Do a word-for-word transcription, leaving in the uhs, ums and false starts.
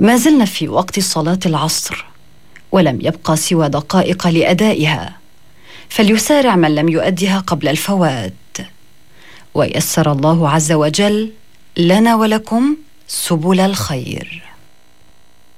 ما زلنا في وقت صلاة العصر ولم يبقى سوى دقائق لأدائها، فليسارع من لم يؤدها قبل الفوات، ويسر الله عز وجل لنا ولكم سبل الخير.